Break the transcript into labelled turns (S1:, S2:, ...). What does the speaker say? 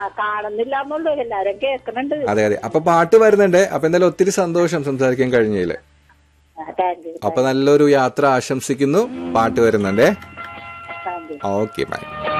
S1: കാണുന്നില്ല എന്നുള്ളൂ, എല്ലാരും കേൾക്കുന്നുണ്ട്.
S2: അതെ അതെ. അപ്പൊ പാട്ട് വരുന്നുണ്ട്. അപ്പൊ എന്തായാലും ഒത്തിരി സന്തോഷം സംസാരിക്കാൻ കഴിഞ്ഞില്ലേ.
S1: താങ്ക് യു,
S2: അപ്പൊ നല്ലൊരു യാത്ര ആശംസിക്കുന്നു. പാട്ട് വരുന്നുണ്ടേ.
S1: Thank you.
S2: Okay bye.